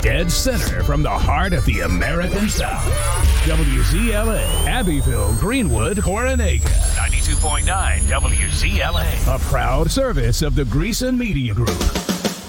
dead center from the heart of the American South. WZLA, Abbeville, Greenwood, Coronega. 92.9 WZLA. A proud service of the Greason Media Group.